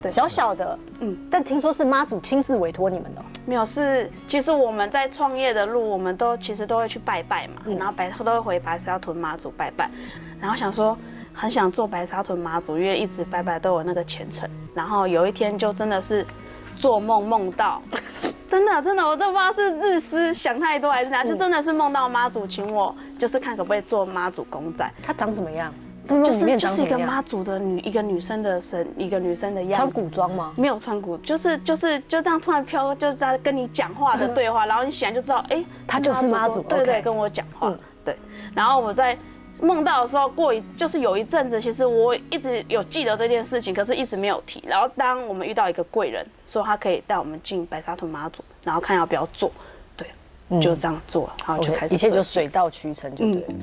对，小小的，但听说是妈祖亲自委托你们的。 没有，其实我们在创业的路，我们其实都会去拜拜嘛，然后都会回白沙屯妈祖拜拜，然后想说很想做白沙屯妈祖，因为一直拜拜都有那个虔诚，然后有一天就真的是做梦梦到，真的，我都不知道是日思想太多还是怎样，就真的是梦到妈祖请我，就是看可不可以做妈祖公仔。 它长什么样？ 就是一个妈祖的一个女生的一个女生的样子。 穿古装吗？ 没有穿古，就这样突然飘，就在跟你讲话的对话，然后你醒来就知道，哎， 她就是妈祖， 对，跟我讲话，对。然后我在梦到的时候，就是有一阵子，其实我一直有记得这件事情，可是一直没有提。然后当我们遇到一个贵人，说他可以带我们进白沙屯妈祖，然后看要不要做，对，就这样做了，然后就开始， 一切就水到渠成，就对。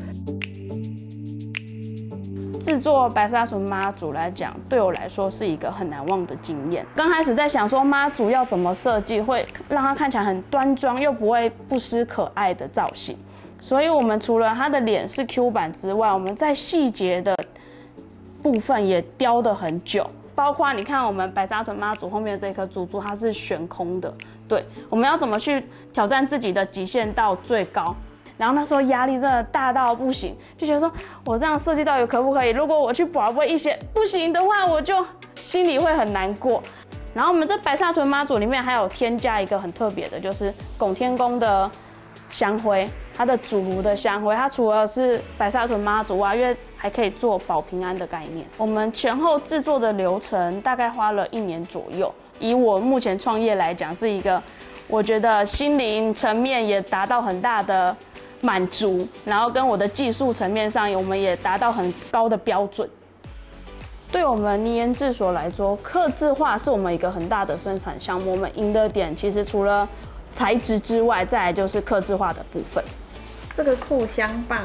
制作白沙屯妈祖来讲，对我来说是一个很难忘的经验。刚开始在想说妈祖要怎么设计，会让它看起来很端庄，又不会不失可爱的造型。所以我们除了它的脸是 Q 版之外，我们在细节的部分也雕得很久。包括你看我们白沙屯妈祖后面的这颗珠珠，它是悬空的。对，我们要怎么去挑战自己的极限到最高？然后那时候压力真的大到不行，就觉得说我这样设计到底可不可以？如果我去保卫一些不行的话，我就心里会很难过。然后我们这白沙屯妈祖里面还有添加一个很特别的，就是拱天宫的香灰，它的主炉的香灰，它除了是白沙屯妈祖啊，因为还可以做保平安的概念。我们前后制作的流程大概花了1年左右。以我目前创业来讲，是一个我觉得心灵层面也达到很大的满足，然后跟我的技术层面上，我们也达到很高的标准。对我们泥岩制所来说，客制化是我们一个很大的生产项目。我们赢的点其实除了材质之外，再来就是客制化的部分。 这个扩香棒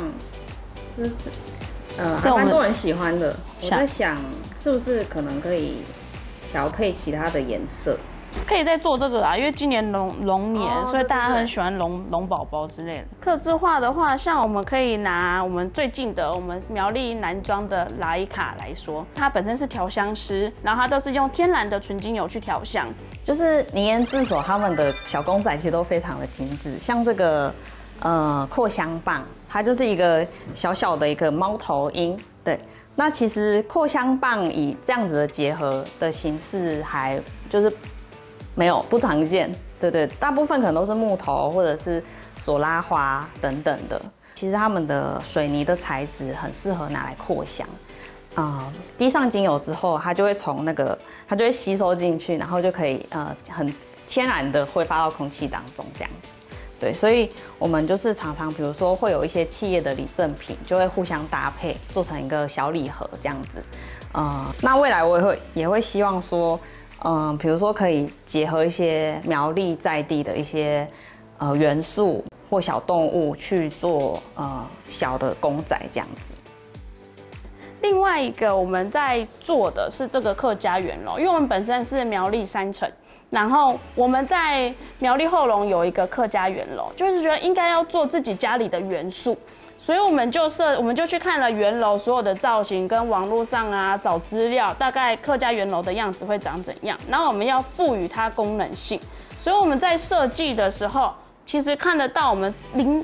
还蛮多人喜欢的。我在想，是不是可能可以调配其他的颜色？ 可以再做这个啊，因为今年龙年，所以大家很喜欢龙宝宝之类的。客制化的话，像我们可以拿我们最近的我们苗栗南庄的莱卡来说，它本身是调香师，然后它都是用天然的纯精油去调香。 就是泥岩制所他们的小公仔其实都非常的精致，像这个扩香棒，它就是一个小小的一个猫头鹰，对。那其实扩香棒以这样子的结合的形式，还就是不常见，对，大部分可能都是木头或者是索拉花等等的。其实他们的水泥的材质很适合拿来扩香，滴上精油之后，它就会它就会吸收进去，然后就可以很天然的挥发到空气当中这样子。对，所以我们就是常常比如说会有一些企业的礼赠品，就会互相搭配做成一个小礼盒这样子。那未来我也会希望说，比如说可以结合一些苗栗在地的一些元素或小动物去做小的公仔这样子。 另外一个我们在做的是这个客家圆楼，因为我们本身是苗栗山城，然后我们在苗栗后龙有一个客家圆楼，就是觉得应该要做自己家里的元素，所以我们就去看了圆楼所有的造型，跟网络上啊找资料，大概客家圆楼的样子会长怎样，然后我们要赋予它功能性，所以我们在设计的时候，其实看得到我们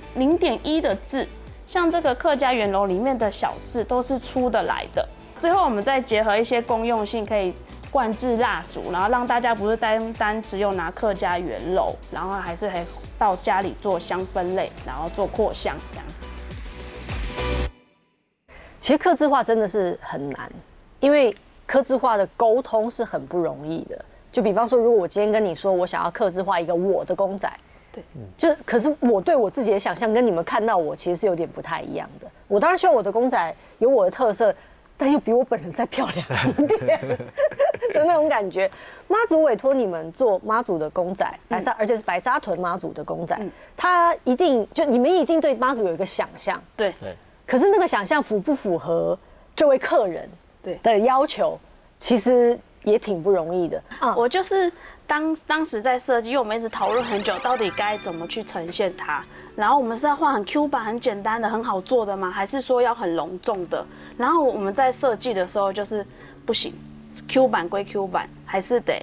0.1的字。像这个客家圆楼里面的小字都是出得来的。最后我们再结合一些公用性，可以灌制蜡烛，然后让大家不是单只有拿客家圆楼，然后还是可以到家里做香氛类，然后做扩香这样子。 其实客制化真的是很难，因为客制化的沟通是很不容易的。就比方说，如果我今天跟你说我想要客制化一个我的公仔。对，可是我对我自己的想象跟你们看到我其实是有点不太一样的。我当然希望我的公仔有我的特色，但又比我本人再漂亮一点的那种感觉。妈祖委托你们做妈祖的公仔，而且是白沙屯妈祖的公仔，他一定你们一定对妈祖有一个想象， 对。 可是那个想象符不符合这位客人的要求，其实也挺不容易的啊。 我就是当时在设计，因为我们一直讨论很久，到底该怎么去呈现它。然后我们是要画很 Q 版、很简单的、很好做的吗？还是说要很隆重的？然后我们在设计的时候就是不行，Q 版归 Q 版， 还是得